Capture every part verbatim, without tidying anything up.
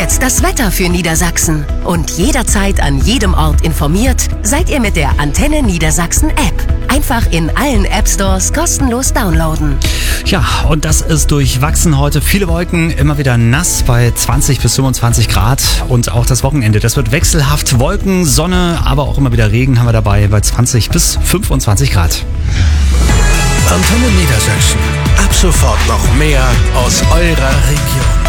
jetzt das Wetter für Niedersachsen. Und jederzeit an jedem Ort informiert seid ihr mit der Antenne Niedersachsen App. Einfach in allen App Stores kostenlos downloaden. Ja, und das ist durchwachsen heute. Viele Wolken, immer wieder nass bei zwanzig bis fünfundzwanzig Grad. Und auch das Wochenende, das wird wechselhaft. Wolken, Sonne, aber auch immer wieder Regen haben wir dabei bei zwanzig bis fünfundzwanzig Grad. Antenne Niedersachsen. Ab sofort noch mehr aus eurer Region.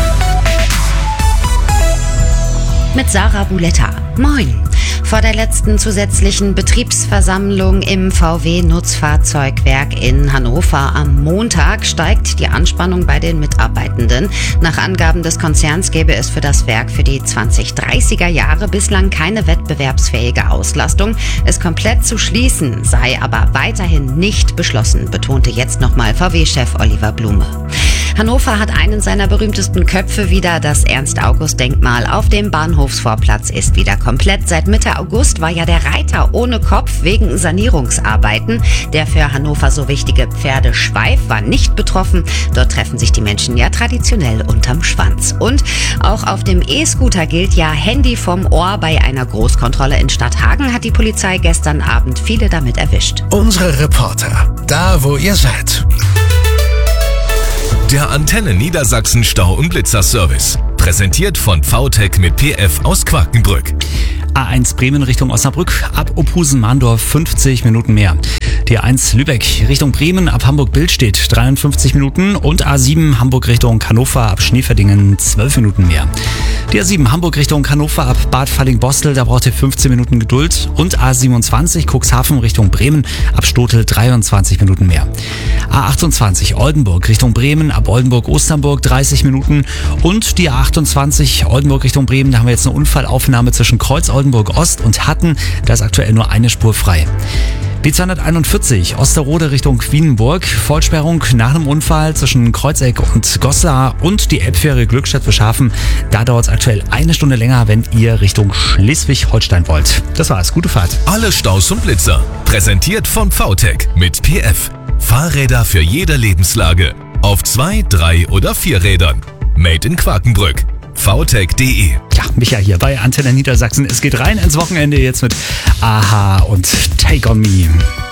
Mit Sarah Buletta. Moin. Vor der letzten zusätzlichen Betriebsversammlung im V W-Nutzfahrzeugwerk in Hannover am Montag steigt die Anspannung bei den Mitarbeitenden. Nach Angaben des Konzerns gäbe es für das Werk für die zwanzig-dreißiger Jahre bislang keine wettbewerbsfähige Auslastung. Es komplett zu schließen sei aber weiterhin nicht beschlossen, betonte jetzt nochmal V W-Chef Oliver Blume. Hannover hat einen seiner berühmtesten Köpfe wieder. Das Ernst-August-Denkmal auf dem Bahnhofsvorplatz ist wieder komplett. Seit Mitte August war ja der Reiter ohne Kopf wegen Sanierungsarbeiten. Der für Hannover so wichtige Pferdeschweif war nicht betroffen. Dort treffen sich die Menschen ja traditionell unterm Schwanz. Und auch auf dem E-Scooter gilt ja Handy vom Ohr. Bei einer Großkontrolle in Stadthagen hat die Polizei gestern Abend viele damit erwischt. Unsere Reporter, da wo ihr seid. Der Antenne Niedersachsen Stau- und Blitzerservice. Präsentiert von V T E C mit P F aus Quakenbrück. A eins Bremen Richtung Osnabrück, ab Opusen-Mahndorf fünfzig Minuten mehr. Die A eins Lübeck Richtung Bremen ab Hamburg-Billstedt dreiundfünfzig Minuten und A sieben Hamburg Richtung Hannover ab Schneeverdingen zwölf Minuten mehr. Die A sieben Hamburg Richtung Hannover ab Bad Falling-Bostel, da braucht ihr fünfzehn Minuten Geduld und A siebenundzwanzig Cuxhaven Richtung Bremen ab Stotel dreiundzwanzig Minuten mehr. A achtundzwanzig Oldenburg Richtung Bremen ab Oldenburg-Osternburg dreißig Minuten und die A achtundzwanzig Oldenburg Richtung Bremen, da haben wir jetzt eine Unfallaufnahme zwischen Kreuz Oldenburg Ost und Hatten, da ist aktuell nur eine Spur frei. Die zweihunderteinundvierzig Osterode Richtung Quienenburg, Vollsperrung nach einem Unfall zwischen Kreuzeck und Goslar und die Elbfähre Glückstadt-Bischhafen. Da dauert es aktuell eine Stunde länger, wenn ihr Richtung Schleswig-Holstein wollt. Das war's, gute Fahrt. Alle Staus und Blitzer. Präsentiert von V T E C mit P F. Fahrräder für jede Lebenslage. Auf zwei, drei oder vier Rädern. Made in Quakenbrück. v t e c punkt d e. Ja, Micha hier bei Antenne Niedersachsen. Es geht rein ins Wochenende jetzt mit Aha und Take on Me.